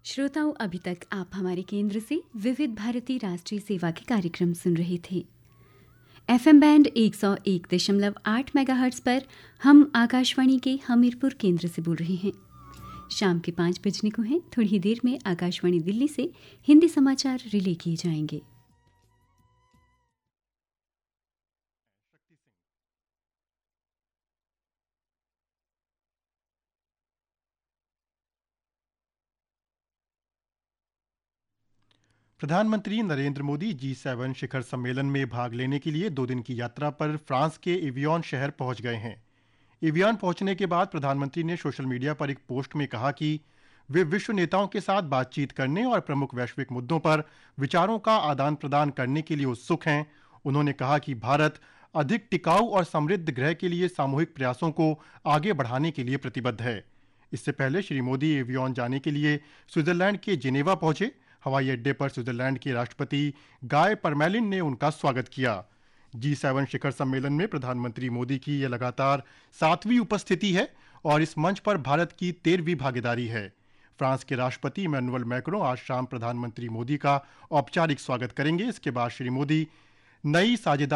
श्रोताओं, अभी तक आप हमारे केंद्र से विविध भारती राष्ट्रीय सेवा के कार्यक्रम सुन रहे थे। एफएम बैंड 101.8 मेगाहर्ट्ज पर हम आकाशवाणी के हमीरपुर केंद्र से बोल रहे हैं। शाम के 5 बजने को हैं। थोड़ी ही देर में आकाशवाणी दिल्ली से हिंदी समाचार रिले किए जाएंगे। प्रधानमंत्री नरेंद्र मोदी G7 शिखर सम्मेलन में भाग लेने के लिए 2 दिन की यात्रा पर फ्रांस के एवियन शहर पहुंच गए हैं। एवियन पहुंचने के बाद प्रधानमंत्री ने सोशल मीडिया पर एक पोस्ट में कहा कि वे विश्व नेताओं के साथ बातचीत करने और प्रमुख वैश्विक मुद्दों पर विचारों का आदान प्रदान करने के लिए उत्सुक हैं। उन्होंने कहा कि भारत अधिक टिकाऊ और समृद्ध ग्रह के लिए सामूहिक प्रयासों को आगे बढ़ाने के लिए प्रतिबद्ध है। इससे पहले श्री मोदी एवियन जाने के लिए स्विट्जरलैंड के जिनेवा पहुंचे। हवाई अड्डे पर स्विट्जरलैंड के राष्ट्रपति गाय परमेलिन ने उनका स्वागत किया। G7 शिखर सम्मेलन में प्रधानमंत्री मोदी की यह लगातार 7वीं उपस्थिति है और इस मंच पर भारत की 13वीं भागीदारी है। फ्रांस के राष्ट्रपति इमैनुअल मैक्रों आज शाम प्रधानमंत्री मोदी का औपचारिक स्वागत करेंगे। इसके बाद श्री मोदी नई साझेदारी